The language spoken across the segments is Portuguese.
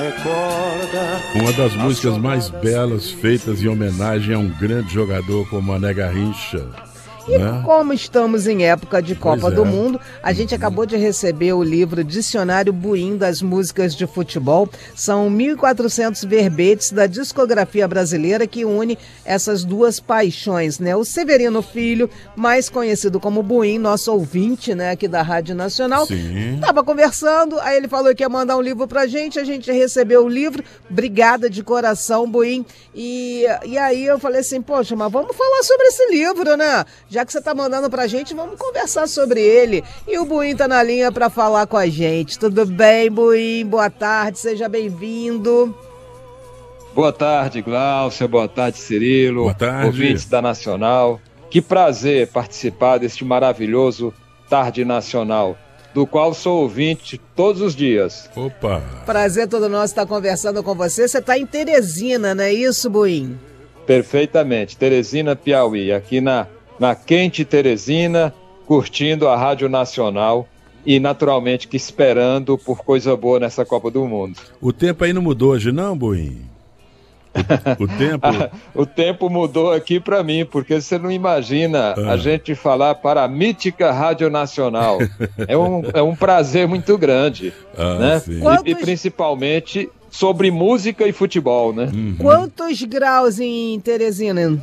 Uma das músicas mais belas feitas em homenagem a um grande jogador como Mané Garrincha. E como estamos em época de Copa do Mundo, a gente acabou de receber o livro Dicionário Buim das Músicas de Futebol. São 1.400 verbetes da discografia brasileira que une essas duas paixões, né? O Severino Filho, mais conhecido como Buim, nosso ouvinte, né, aqui da Rádio Nacional, estava conversando, aí ele falou que ia mandar um livro pra gente, a gente recebeu o livro, obrigada de coração, Buim. E aí eu falei assim, poxa, mas vamos falar sobre esse livro, né? Já que você tá mandando pra gente, vamos conversar sobre ele. E o Buim tá na linha pra falar com a gente. Tudo bem, Buim? Boa tarde, seja bem-vindo. Boa tarde, Gláucia. Boa tarde, Cirilo. Boa tarde. Ouvintes da Nacional. Que prazer participar deste maravilhoso Tarde Nacional, do qual sou ouvinte todos os dias. Opa! Prazer todo nosso estar conversando com você. Você tá em Teresina, não é isso, Buim? Perfeitamente. Teresina, Piauí. Aqui na quente Teresina, curtindo a Rádio Nacional e, naturalmente, que esperando por coisa boa nessa Copa do Mundo. O tempo aí não mudou hoje não, Buim? O tempo? O tempo mudou aqui para mim, porque você não imagina a gente falar para a mítica Rádio Nacional. É um prazer muito grande, né? E principalmente sobre música e futebol, né? Quantos graus em Teresina?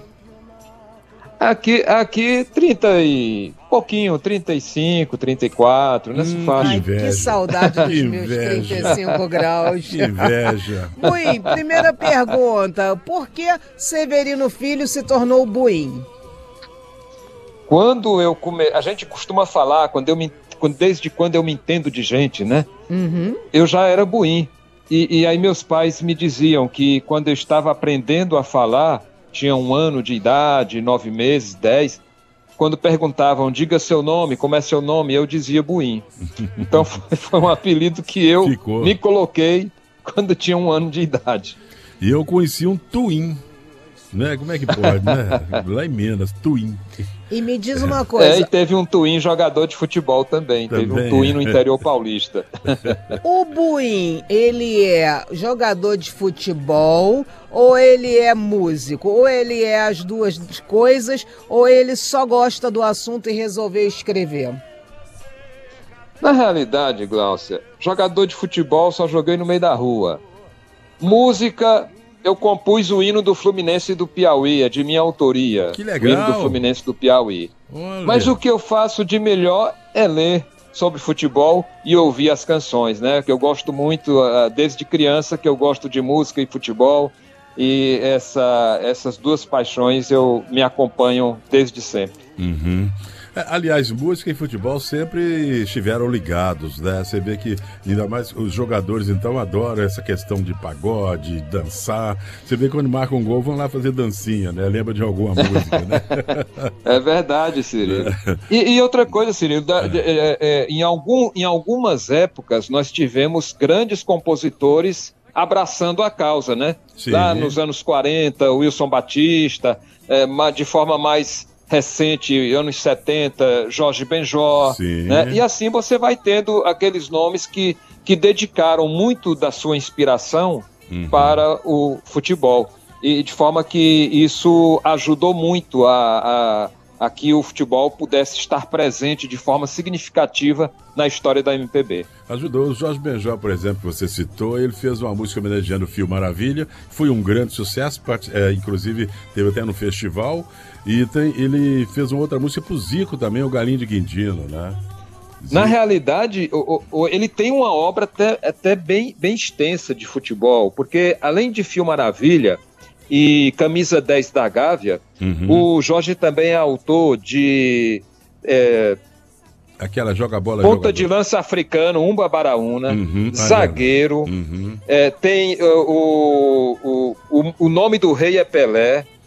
Aqui 30 e pouquinho, 35, 34, nessa faixa. Ai, que saudade dos meus 35 graus. Que inveja. Buim, primeira pergunta, por que Severino Filho se tornou Buim? A gente costuma falar, desde quando eu me entendo de gente, né? Eu já era Buim. E aí meus pais me diziam que quando eu estava aprendendo a falar, tinha 1 ano de idade, 9 meses, 10, quando perguntavam, diga seu nome, como é seu nome, eu dizia Buim. Então foi um apelido que eu me coloquei quando tinha 1 ano de idade. E eu conheci um Tuim, né? Como é que pode, né? Lá em Minas, Tuim. E me diz uma coisa... E teve um Tuim jogador de futebol também. Teve um Tuim no interior paulista. O Buim, ele é jogador de futebol, ou ele é músico, ou ele é as duas coisas, ou ele só gosta do assunto e resolveu escrever? Na realidade, Gláucia, jogador de futebol só joguei no meio da rua. Música... Eu compus o hino do Fluminense do Piauí, é de minha autoria. Que legal! O hino do Fluminense do Piauí. Olha. Mas o que eu faço de melhor é ler sobre futebol e ouvir as canções, né? Que eu gosto muito, desde criança, que eu gosto de música e futebol. E essas duas paixões me acompanham desde sempre. Aliás, música e futebol sempre estiveram ligados, né? Você vê que, ainda mais os jogadores, então, adoram essa questão de pagode, dançar. Você vê que quando marcam um gol, vão lá fazer dancinha, né? Lembra de alguma música, né? É verdade, Cirilo. E outra coisa, Cirilo, em algumas épocas nós tivemos grandes compositores abraçando a causa, né? Sim. Lá nos anos 40, Wilson Batista, de forma mais recente, anos 70, Jorge Benjor, né? E assim você vai tendo aqueles nomes que dedicaram muito da sua inspiração para o futebol. E de forma que isso ajudou muito a que o futebol pudesse estar presente de forma significativa na história da MPB. Ajudou. O Jorge Benjor, por exemplo, que você citou, ele fez uma música homenageando o Fio Maravilha, foi um grande sucesso, inclusive teve até no festival, e ele fez uma outra música pro Zico também, o Galinho de Guindino, né? Na realidade, ele tem uma obra até bem extensa de futebol, porque além de Fio Maravilha e Camisa 10 da Gávea, o Jorge também é autor de... Aquela joga-bola... Ponta de lança africano, Umba Baraúna, zagueiro, tem o nome do rei é Pelé,